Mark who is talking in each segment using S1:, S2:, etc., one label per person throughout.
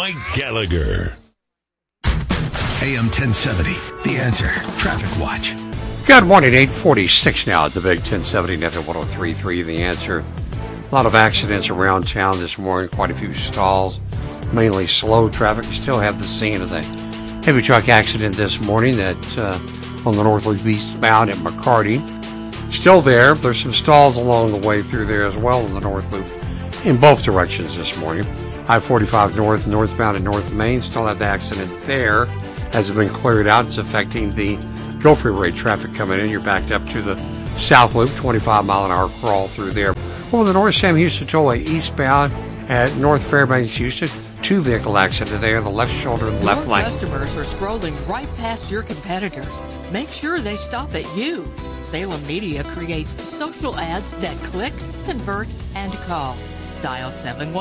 S1: Mike Gallagher.
S2: AM 1070, The Answer, Traffic Watch.
S3: Good morning, 8:46 now at the Big 1070 Network 103.3, The Answer. A lot of accidents around town this morning, quite a few stalls, mainly slow traffic. We still have the scene of the heavy truck accident this morning that on the North Loop eastbound at McCarty. Still there. There's some stalls along the way through there as well in the North Loop in both directions this morning. I-45 North, northbound at North Main, still have the accident there. Has it been cleared out? It's affecting the Go Freeway traffic coming in. You're backed up to the South Loop, 25-mile-an-hour crawl through there. Over the North Sam Houston Tollway eastbound at North Fairbanks, Houston, two-vehicle accident there, the left shoulder and left lane.
S4: Customers are scrolling right past your competitors. Make sure they stop at you. Salem Media creates social ads that click, convert, and call. Dial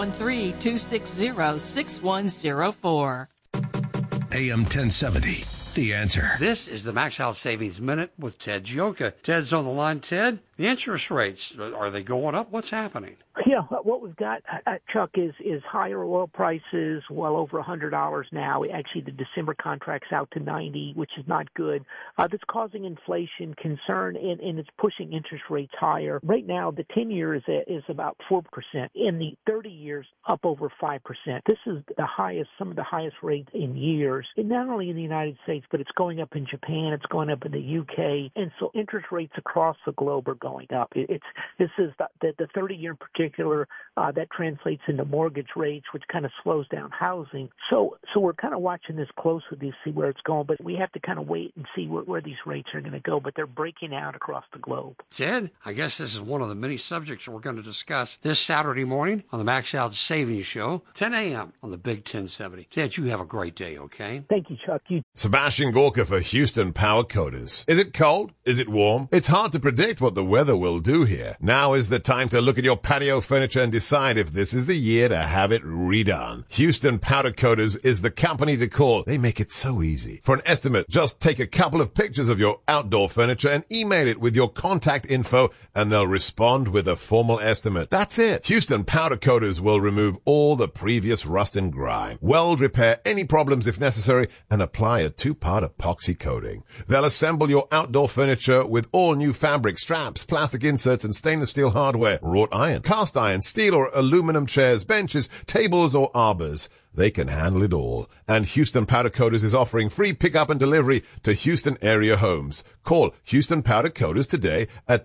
S4: 713-260-6104.
S2: AM 1070, The Answer.
S3: This is the Max Out Savings Minute with Ted Gioka. Ted's on the line. Ted, the interest rates, are they going up? What's happening?
S5: Yeah, what we've got, Chuck, is higher oil prices, well over $100 now. Actually, the December contract's out to 90, which is not good. That's causing inflation concern, and it's pushing interest rates higher. Right now, the 10-year is about 4%, and the 30 years up over 5%. This is the highest, some of the highest rates in years, and not only in the United States, but it's going up in Japan, it's going up in the UK, and so interest rates across the globe are going up. This is the 30-year in particular. That translates into mortgage rates, which kind of slows down housing. So we're kind of watching this closely to see where it's going, but we have to kind of wait and see where these rates are going to go. But they're breaking out across the globe.
S3: Ted, I guess this is one of the many subjects that we're going to discuss this Saturday morning on the Max Out Savings Show, 10 a.m. on the Big 1070. Ted, you have a great day, okay?
S5: Thank you, Chuck.
S1: Sebastian Gorka for Houston Power Coaters. Is it cold? Is it warm? It's hard to predict what the weather will do here. Now is the time to look at your patio furniture and decide if this is the year to have it redone. Houston Powder Coaters is the company to call. They make it so easy. For an estimate, just take a couple of pictures of your outdoor furniture and email it with your contact info, and they'll respond with a formal estimate. That's it. Houston Powder Coaters will remove all the previous rust and grime, weld repair any problems if necessary, and apply a 2-part epoxy coating. They'll assemble your outdoor furniture with all new fabric, straps, plastic inserts, and stainless steel hardware, wrought iron, cast iron, steel or aluminum chairs, benches, tables, or arbors. They can handle it all. And Houston Powder Coaters is offering free pickup and delivery to Houston area homes. Call Houston Powder Coaters today at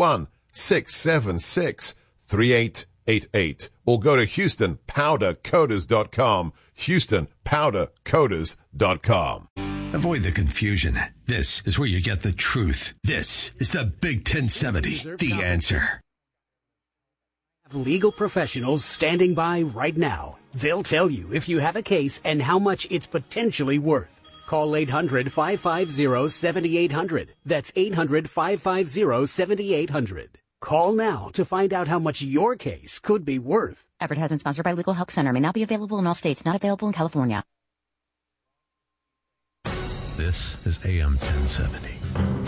S1: 281-676-3888 or go to HoustonPowderCoaters.com. HoustonPowderCoaters.com.
S2: Avoid the confusion. This is where you get the truth. This is the Big 1070, The Answer.
S6: Legal professionals standing by right now. They'll tell you if you have a case and how much it's potentially worth. Call 800-550-7800. That's 800-550-7800. Call now to find out how much your case could be worth.
S7: Advertisement sponsored by Legal Help Center. May not be available in all states. Not available in California.
S2: This is AM 1070.